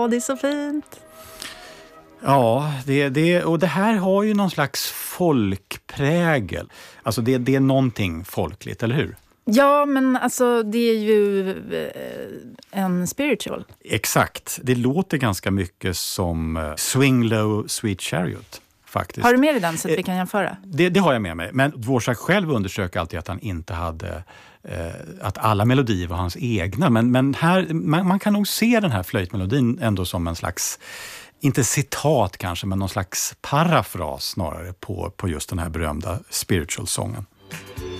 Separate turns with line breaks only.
Åh, det är så fint.
Ja, och det här har ju någon slags folkprägel. Alltså det är någonting folkligt, eller hur?
Ja, men alltså det är ju en spiritual.
Exakt. Det låter ganska mycket som Swing Low, Sweet Chariot, faktiskt.
Har du med dig den så att vi kan jämföra?
Det har jag med mig. Men Dvorak själv undersöker alltid att han inte hade... att alla melodier var hans egna. Men här, man kan nog se den här flöjtmelodin ändå som en slags... Inte citat kanske, men någon slags parafras snarare på just den här berömda spiritual-sången.